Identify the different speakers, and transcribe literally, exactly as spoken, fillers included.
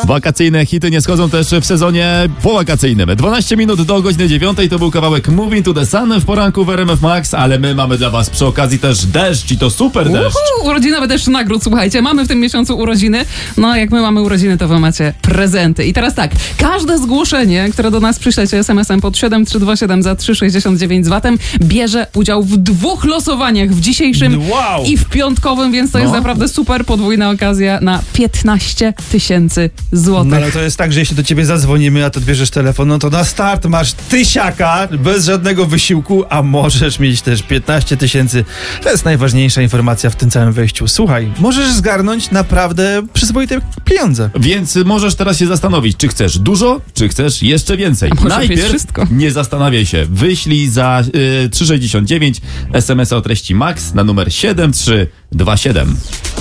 Speaker 1: Wakacyjne hity nie schodzą też w sezonie powakacyjnym. dwanaście minut do godziny dziewiątej to był kawałek Moving to the Sun w poranku w R M F Max, ale my mamy dla was przy okazji też deszcz i to super deszcz.
Speaker 2: Uhu, urodzinowy deszcz nagród, słuchajcie, mamy w tym miesiącu urodziny. No jak my mamy urodziny, to wy macie prezenty. I teraz tak, każde zgłoszenie, które do nas przyślecie es em esem pod siedem trzy dwa siedem za trzy sześćdziesiąt dziewięć z vatem, bierze udział w dwóch losowaniach, w dzisiejszym
Speaker 3: wow.
Speaker 2: i w piątkowym, więc to
Speaker 1: No.
Speaker 2: jest naprawdę super podwójna okazja na piętnaście tysięcy złotych.
Speaker 3: No ale to jest tak, że jeśli do ciebie zadzwonimy, a ty odbierzesz telefon, no to na start masz tysiaka bez żadnego wysiłku, a możesz mieć też piętnaście tysięcy. To jest najważniejsza informacja w tym całym wejściu. Słuchaj, możesz zgarnąć naprawdę przyzwoite pieniądze.
Speaker 1: Więc możesz teraz się zastanowić, czy chcesz dużo, czy chcesz jeszcze więcej.
Speaker 2: A może mieć
Speaker 1: Najpierw
Speaker 2: wszystko?
Speaker 1: nie zastanawiaj się. Wyślij za y, trzy sześćdziesiąt dziewięć es em es a o treści MAX na numer siedem trzy dwa siedem.